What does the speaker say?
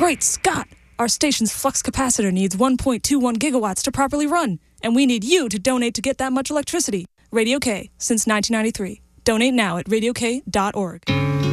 Great Scott! Our station's flux capacitor needs 1.21 gigawatts to properly run, and we need you to donate to get that much electricity. Radio K, since 1993. Donate now at radiok.org.